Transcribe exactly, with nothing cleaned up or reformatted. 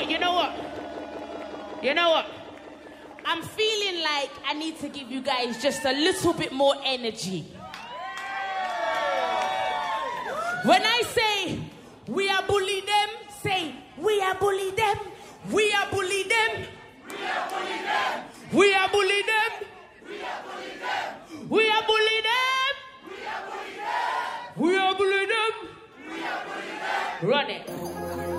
you know what? You know what? I'm feeling like I need to give you guys just a little bit more energy. When I say we are bully them, say we are bully them. We are bully them. We are bully them. We are bully them. We are bully them. We are bully them. We are bully them. We are bully them. We are bully them. Run it.